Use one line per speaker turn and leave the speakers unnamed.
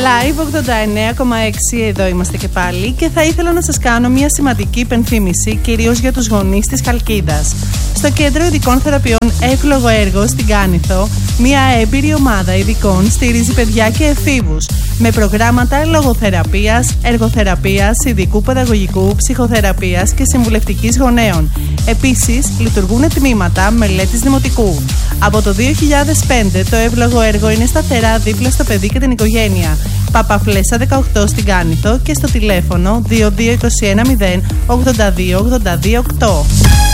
Live 89,6, εδώ είμαστε και πάλι και θα ήθελα να σας κάνω μια σημαντική υπενθύμηση, κυρίως για τους γονείς της Χαλκίδας. Στο Κέντρο Ειδικών Θεραπείων Εύλογο Έργο στην Κάνηθο, μια έμπειρη ομάδα ειδικών στηρίζει παιδιά και εφήβους με προγράμματα λογοθεραπείας, εργοθεραπείας, ειδικού παιδαγωγικού, ψυχοθεραπείας και συμβουλευτικής γονέων. Επίσης, λειτουργούν τμήματα μελέτης δημοτικού. Από το 2005 το Εύλογο Έργο είναι σταθερά δίπλα στο παιδί και την οικογένεια. Παπαφλέσσα 18 στην Κάνηθο και στο τηλέφωνο 2221 0 82 82 8.